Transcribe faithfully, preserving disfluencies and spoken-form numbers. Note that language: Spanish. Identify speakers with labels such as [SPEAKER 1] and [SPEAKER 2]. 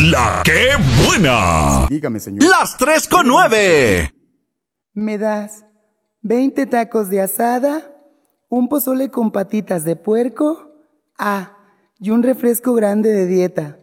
[SPEAKER 1] ¡La qué buena!
[SPEAKER 2] Dígame, señor.
[SPEAKER 1] Las tres con nueve.
[SPEAKER 3] ¿Me das veinte tacos de asada, un pozole con patitas de puerco? Ah, y un refresco grande de dieta.